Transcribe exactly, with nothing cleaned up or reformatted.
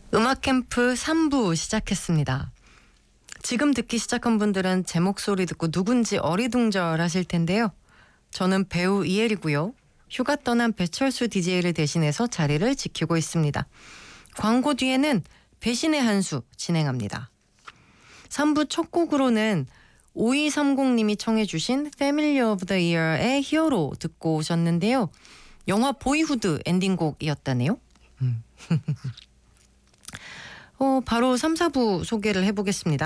음악 캠프 삼 부 시작했습니다. 지금 듣기 시작한 분들은 제 목소리 듣고 누군지 어리둥절하실 텐데요. 저는 배우 이혜리고요. 휴가 떠난 배철수 디제이를 대신해서 자리를 지키고 있습니다. 광고 뒤에는 배신의 한 수 진행합니다. 삼 부 첫 곡으로는 오이삼공님이 청해 주신 Family of the Year의 히어로 듣고 오셨는데요. 영화 보이후드 엔딩곡이었다네요. 음. 어, 바로 삼, 사 부 소개를 해보겠습니다.